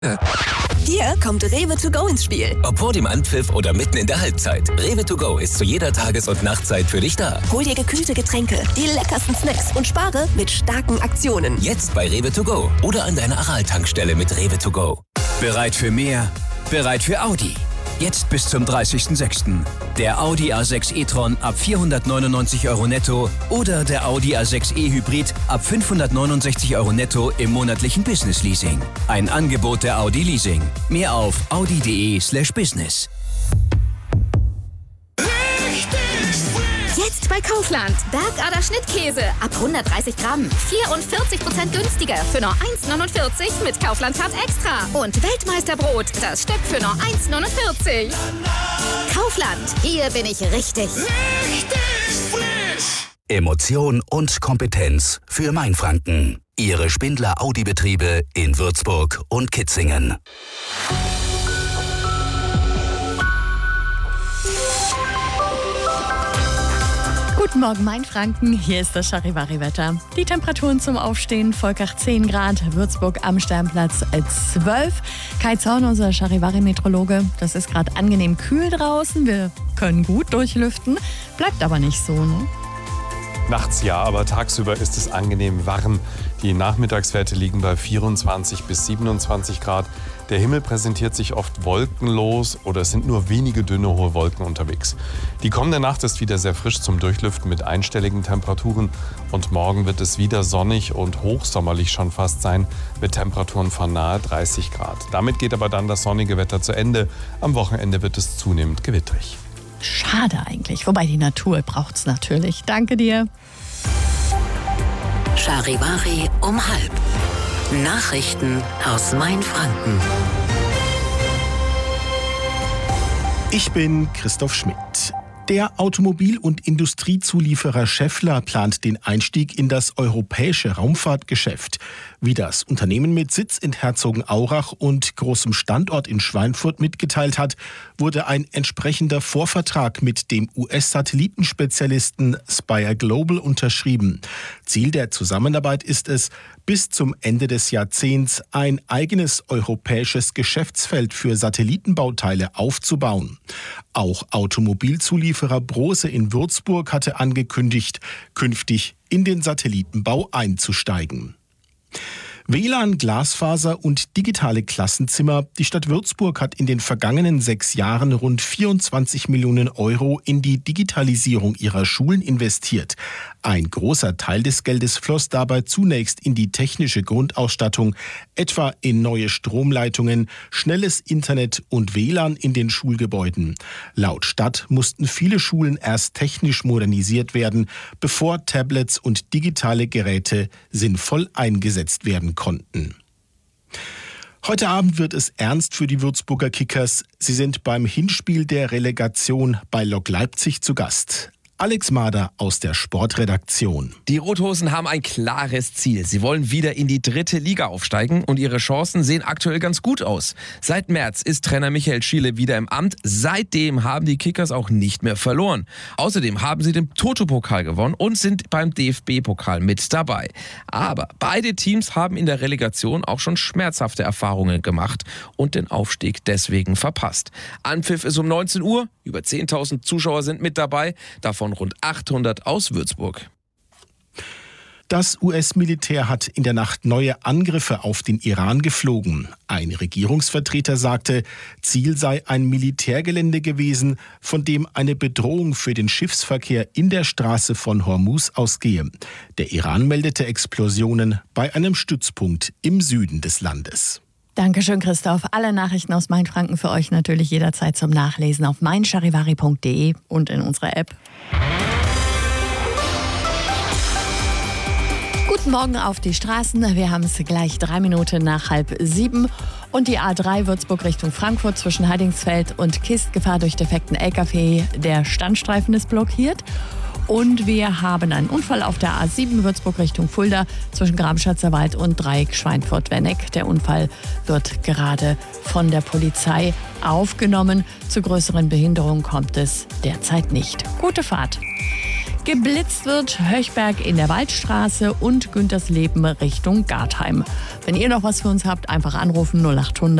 Hier kommt Rewe to go ins Spiel. Ob vor dem Anpfiff oder mitten in der Halbzeit, Rewe to go ist zu jeder Tages- und Nachtzeit für dich da. Hol dir gekühlte Getränke, die leckersten Snacks und spare mit starken Aktionen. Jetzt bei Rewe to go oder an deiner Aral-Tankstelle mit Rewe to go. Bereit für mehr? Bereit für Audi. Jetzt bis zum 30.06. Der Audi A6 e-tron ab 499 € netto oder der Audi A6 e-Hybrid ab 569 € netto im monatlichen Business-Leasing. Ein Angebot der Audi Leasing. Mehr auf audi.de/business. Jetzt bei Kaufland. Bergader Schnittkäse ab 130 Gramm. 44% günstiger für nur 1,49 mit Kaufland Card Extra. Und Weltmeisterbrot, das Stück für nur 1,49. Kaufland, hier bin ich richtig. Richtig frisch. Emotion und Kompetenz für Mainfranken. Ihre Spindler Audi-Betriebe in Würzburg und Kitzingen. Guten Morgen, Mainfranken. Hier ist das Charivari-Wetter. Die Temperaturen zum Aufstehen: Volkach 10 Grad, Würzburg am Sternplatz 12. Kai Zorn, unser Charivari-Meteorologe, das ist gerade angenehm kühl draußen. Wir können gut durchlüften, bleibt aber nicht so, ne? Nachts ja, aber tagsüber ist es angenehm warm. Die Nachmittagswerte liegen bei 24 bis 27 Grad. Der Himmel präsentiert sich oft wolkenlos oder es sind nur wenige dünne, hohe Wolken unterwegs. Die kommende Nacht ist wieder sehr frisch zum Durchlüften mit einstelligen Temperaturen. Und morgen wird es wieder sonnig und hochsommerlich schon fast sein, mit Temperaturen von nahe 30 Grad. Damit geht aber dann das sonnige Wetter zu Ende. Am Wochenende wird es zunehmend gewitterig. Schade eigentlich, wobei die Natur braucht es natürlich. Danke dir. Charivari um 12:30. Nachrichten aus Mainfranken. Ich bin Christoph Schmidt. Der Automobil- und Industriezulieferer Schaeffler plant den Einstieg in das europäische Raumfahrtgeschäft. Wie das Unternehmen mit Sitz in Herzogenaurach und großem Standort in Schweinfurt mitgeteilt hat, wurde ein entsprechender Vorvertrag mit dem US-Satellitenspezialisten Spire Global unterschrieben. Ziel der Zusammenarbeit ist es, bis zum Ende des Jahrzehnts ein eigenes europäisches Geschäftsfeld für Satellitenbauteile aufzubauen. Auch Automobilzulieferer Brose in Würzburg hatte angekündigt, künftig in den Satellitenbau einzusteigen. WLAN, Glasfaser und digitale Klassenzimmer. Die Stadt Würzburg hat in den vergangenen 6 Jahren rund 24 Millionen € in die Digitalisierung ihrer Schulen investiert. Ein großer Teil des Geldes floss dabei zunächst in die technische Grundausstattung, etwa in neue Stromleitungen, schnelles Internet und WLAN in den Schulgebäuden. Laut Stadt mussten viele Schulen erst technisch modernisiert werden, bevor Tablets und digitale Geräte sinnvoll eingesetzt werden konnten. Heute Abend wird es ernst für die Würzburger Kickers. Sie sind beim Hinspiel der Relegation bei Lok Leipzig zu Gast. Alex Mader aus der Sportredaktion. Die Rothosen haben ein klares Ziel. Sie wollen wieder in die 3. Liga aufsteigen und ihre Chancen sehen aktuell ganz gut aus. Seit März ist Trainer Michael Schiele wieder im Amt. Seitdem haben die Kickers auch nicht mehr verloren. Außerdem haben sie den Toto-Pokal gewonnen und sind beim DFB-Pokal mit dabei. Aber beide Teams haben in der Relegation auch schon schmerzhafte Erfahrungen gemacht und den Aufstieg deswegen verpasst. Anpfiff ist um 19 Uhr. Über 10.000 Zuschauer sind mit dabei, davon rund 800 aus Würzburg. Das US-Militär hat in der Nacht neue Angriffe auf den Iran geflogen. Ein Regierungsvertreter sagte, Ziel sei ein Militärgelände gewesen, von dem eine Bedrohung für den Schiffsverkehr in der Straße von Hormuz ausgehe. Der Iran meldete Explosionen bei einem Stützpunkt im Süden des Landes. Dankeschön, Christoph. Alle Nachrichten aus Mainfranken für euch natürlich jederzeit zum Nachlesen auf meincharivari.de und in unserer App. Guten Morgen auf die Straßen. Wir haben es gleich 3 Minuten nach 6:30. Und die A3 Würzburg Richtung Frankfurt zwischen Heidingsfeld und Kist. Gefahr durch defekten LKW. Der Standstreifen ist blockiert. Und wir haben einen Unfall auf der A7 Würzburg Richtung Fulda zwischen Grabenschatzer Wald und Dreieck Schweinfurt-Wenneck. Der Unfall wird gerade von der Polizei aufgenommen. Zu größeren Behinderungen kommt es derzeit nicht. Gute Fahrt. Geblitzt wird Höchberg in der Waldstraße und Güntersleben Richtung Gartheim. Wenn ihr noch was für uns habt, einfach anrufen 0800